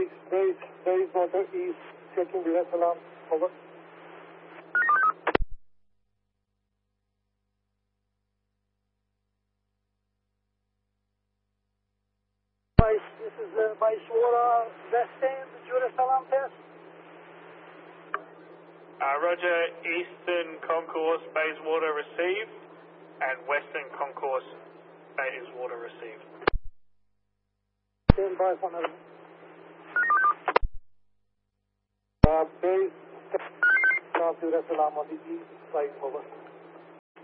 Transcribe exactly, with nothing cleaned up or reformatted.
base, base, base water east, checking the S alarm, over. Base, this is uh, base water, west end, Judas alarm test. Uh, Roger, eastern concourse, Bayswater received, and western concourse, Bayswater received. Stand by for another. Uh, base, stop Judas alarm on the east side, over.